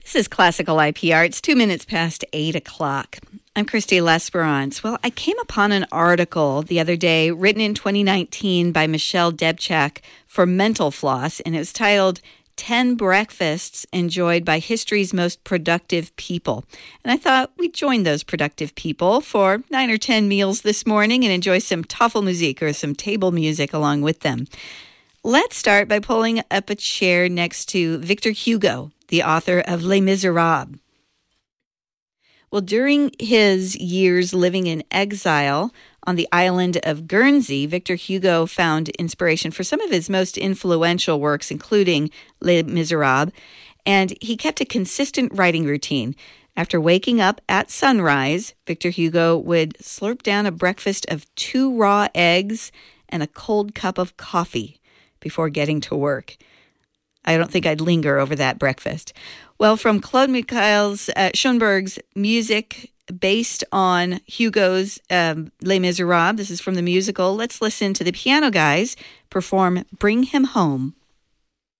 This is Classical IPR. It's 2 minutes past 8 o'clock. I'm Christy L'Esperance. Well, I came upon an article the other day written in 2019 by Michelle Debchak for Mental Floss, and it was titled 10 Breakfasts Enjoyed by History's Most Productive People. And I thought we'd join those productive people for 9 or 10 meals this morning and enjoy some Tafelmusik or some table music along with them. Let's start by pulling up a chair next to Victor Hugo, the author of Les Miserables. Well, during his years living in exile on the island of Guernsey, Victor Hugo found inspiration for some of his most influential works, including Les Miserables, and he kept a consistent writing routine. After waking up at sunrise, Victor Hugo would slurp down a breakfast of 2 raw eggs and a cold cup of coffee before getting to work. I don't think I'd linger over that breakfast. Well, from Claude Michael's Schoenberg's music based on Hugo's Les Miserables, this is from the musical. Let's listen to the Piano Guys perform Bring Him Home.